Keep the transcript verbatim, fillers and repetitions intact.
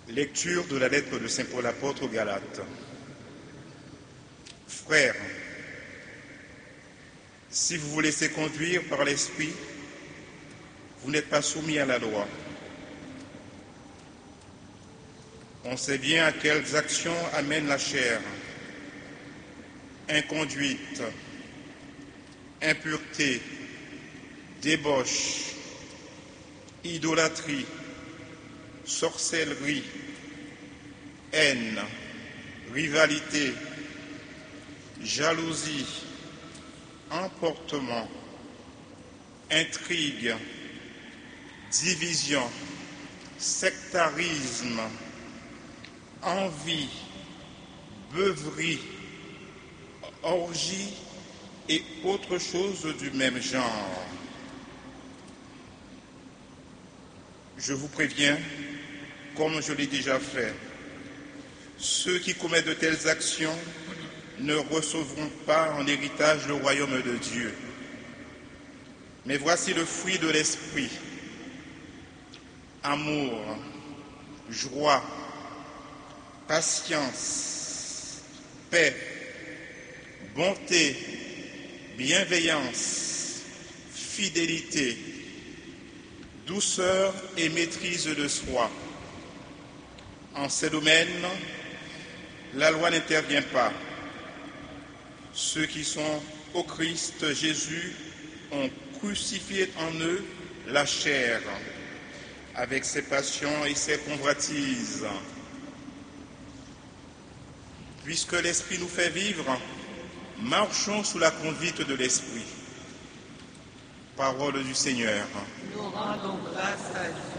Lecture de la lettre de saint Paul apôtre aux Galates. Frères, si vous vous laissez conduire par l'Esprit, vous n'êtes pas soumis à la loi. On sait bien à quelles actions amène la chair: inconduite, impureté, débauche, idolâtrie, sorcellerie, haine, rivalité, jalousie, emportement, intrigue, division, sectarisme, envie, beuverie, orgie et autres choses du même genre. Je vous préviens, comme je l'ai déjà fait, ceux qui commettent de telles actions ne recevront pas en héritage le royaume de Dieu. Mais voici le fruit de l'esprit: amour, joie, patience, paix, bonté, bienveillance, fidélité, douceur et maîtrise de soi. En ces domaines, la loi n'intervient pas. Ceux qui sont au Christ Jésus ont crucifié en eux la chair, avec ses passions et ses convoitises. Puisque l'Esprit nous fait vivre, marchons sous la conduite de l'Esprit. Parole du Seigneur. Nous rendons grâce à Dieu.